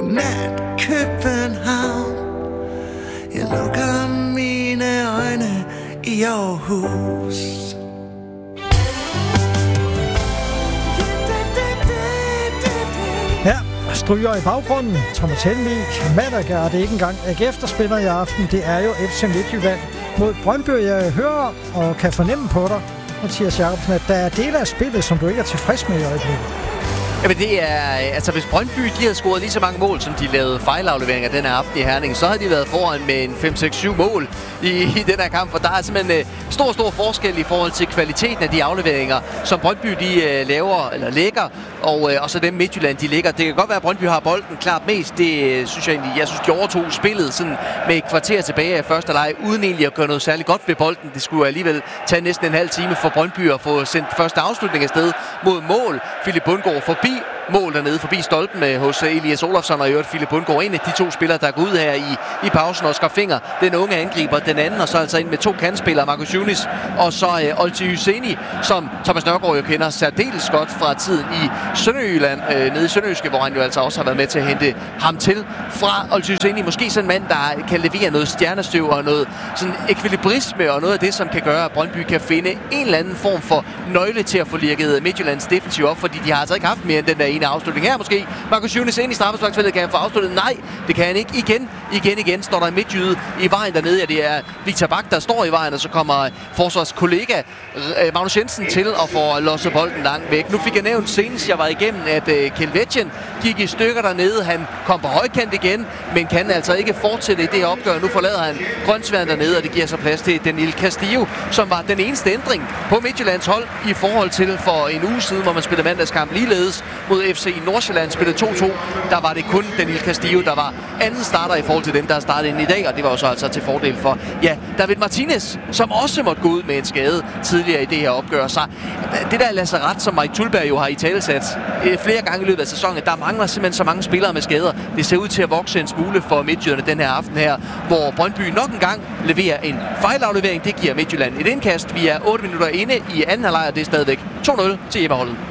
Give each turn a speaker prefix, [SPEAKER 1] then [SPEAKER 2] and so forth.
[SPEAKER 1] nat København. Jeg lukker mine øjne i Aarhus.
[SPEAKER 2] Ja, stryger i baggrunden. Thomas Helmig, Malaga, og det er ikke engang AGF, der spiller i aften. Det er jo FC Midtjylland mod Brøndby. Jeg hører og kan fornemme på dig, Mathias Jacobsen, at der er dele af spillet, som du ikke er tilfreds med i øjeblikket.
[SPEAKER 3] Jamen det er, altså hvis Brøndby de havde scoret lige så mange mål, som de lavede fejlafleveringer den her aften i Herning, så havde de været foran med en 5-6-7 mål i den her kamp, for der er simpelthen stor forskel i forhold til kvaliteten af de afleveringer, som Brøndby de laver eller lægger, og så dem Midtjylland de lægger. Det kan godt være, at Brøndby har bolden klart mest. Det synes jeg egentlig, jeg synes de overtog spillet sådan med et kvarter tilbage af første leg, uden egentlig at gøre noget særligt godt ved bolden. Det skulle alligevel tage næsten en halv time for Brøndby at få sendt første afslutning afsted mod mål. Philip Bundgaard forbi mål dernede, forbi stolpen hos Elias Olofsson, og i øvrigt Philip Bundgaard, en af de to spillere, der går ud her i pausen. Oscar Finger, den unge angriber, den anden, og så altså ind med to kantspillere, Marcus Yunis, og så Olti Hyseni, som Thomas Nørgaard jo kender særdeles godt fra tiden i Sønderjylland, nede i Sønderjyske, hvor han jo altså også har været med til at hente ham til fra Olti Hyseni. Måske sådan en mand, der kan levere noget stjernestøv og noget sådan ekvilibrisme, og noget af det, som kan gøre, at Brøndby kan finde en eller anden form for nøgle til at få lirket Midtjyllands defensiv op, fordi de har altså ikke haft mere end den der ene afslutning her måske. Marcus Yunis ind i straffesparksfeltet, kan han få afsluttet? Nej, det kan han ikke. Igen står der en midtjyde i vejen dernede. Ja, det er Victor Bak, der står i vejen, og så kommer forsvarskollega Magnus Jensen til at få losset bolden langt væk. Nu fik jeg nævnt senest, jeg var igennem, at Kelvetjen gik i stykker dernede. Han kom på højkant igen, men kan altså ikke fortsætte i det her opgør. Nu forlader han Grønsværen dernede, og det giver så plads til Daniel Castillo, som var den eneste ændring på Midtjyllands hold i forhold til for en uge siden, hvor man spillede mandagskamp ligeledes mod FC Nordsjælland, spillede 2-2. Der var det kun Daniel Castillo, der var anden starter i forhold til dem, der har startet ind i dag, og det var jo så altså til fordel for, ja, David Martinez, som også måtte gå ud med en skade tidligere i det her opgør. Så det der lasseret, som Mike Thulberg jo har i talesat flere gange i løbet af sæsonen, der mangler simpelthen så mange spillere med skader. Det ser ud til at vokse en smule for Midtjylland den her aften her, hvor Brøndby nok en gang leverer en fejlaflevering. Det giver Midtjylland et indkast. Vi er 8 minutter inde i anden halvleg, og det er stadigvæk 2-0 til hjemmeholdet.